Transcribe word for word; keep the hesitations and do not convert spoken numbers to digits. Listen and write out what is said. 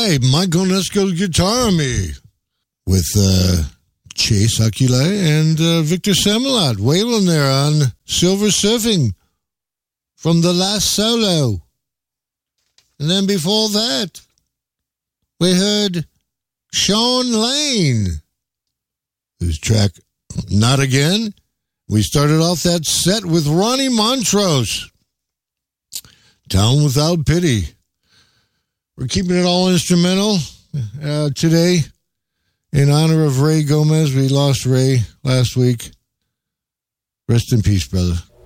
by Michael Nesco's Guitar Me with uh, Chase Aquiles and uh, Victor Semelot wailing there on Silver Surfing from the last solo. And then before that, we heard Sean Lane, whose track, Not Again. We started off that set with Ronnie Montrose, Town Without Pity. We're keeping it all instrumental uh, today in honor of Ray Gomez. We lost Ray last week. Rest in peace, brother.